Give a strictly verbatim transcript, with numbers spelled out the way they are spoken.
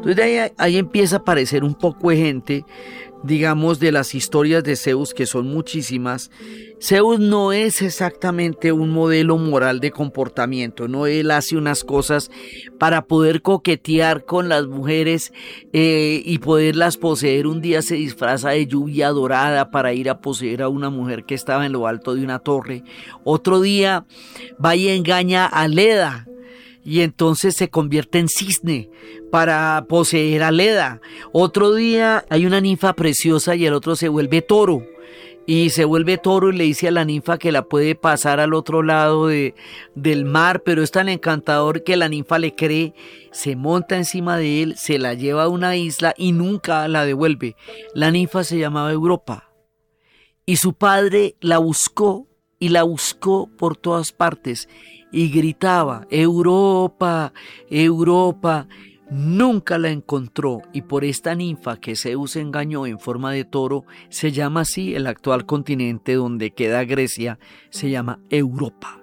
Entonces de ahí, ahí empieza a aparecer un poco de gente, digamos, de las historias de Zeus, que son muchísimas. Zeus no es exactamente un modelo moral de comportamiento, no, él hace unas cosas para poder coquetear con las mujeres eh, y poderlas poseer. Un día se disfraza de lluvia dorada para ir a poseer a una mujer que estaba en lo alto de una torre. Otro día va y engaña a Leda, y entonces se convierte en cisne para poseer a Leda. Otro día hay una ninfa preciosa y el otro se vuelve toro. Y se vuelve toro y le dice a la ninfa que la puede pasar al otro lado de, del mar, pero es tan encantador que la ninfa le cree, se monta encima de él, se la lleva a una isla y nunca la devuelve. La ninfa se llamaba Europa y su padre la buscó y la buscó por todas partes y gritaba: Europa, Europa. Nunca la encontró, y por esta ninfa que Zeus engañó en forma de toro, se llama así el actual continente donde queda Grecia, se llama Europa.